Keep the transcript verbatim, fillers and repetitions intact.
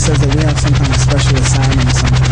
says that we have some kind of special assignment or something.